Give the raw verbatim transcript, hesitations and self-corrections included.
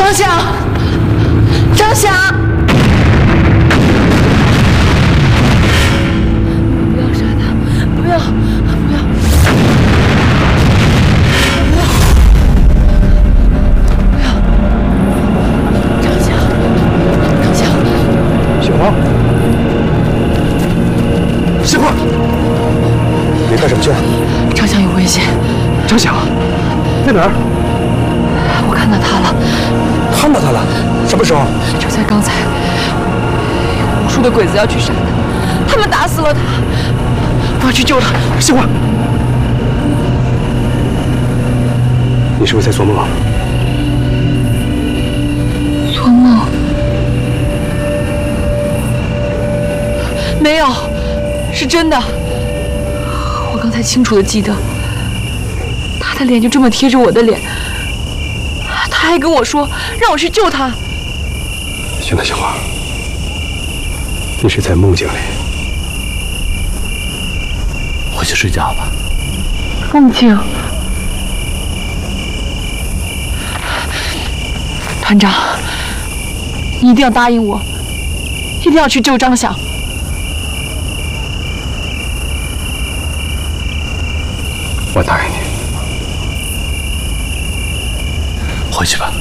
张翔，张翔，不要杀他，不要，不要，不要，张翔，张翔， 小花，小花，你干什么去？ 张翔有危险。 张翔，在哪儿？ 我看到他了。 看到他了？什么时候？ 就在刚才，有无数的鬼子要去杀他，他们打死了他。我要去救他。 小花，你是不是在做梦？ 做梦？没有，是真的。我刚才清楚的记得，他的脸就这么贴着我的脸，他还跟我说让我去救他。 现在，小花，你是在梦境里。 回去睡觉吧。 梦境。团长，你一定要答应我，一定要去救张翔。 我答应你。 回去吧。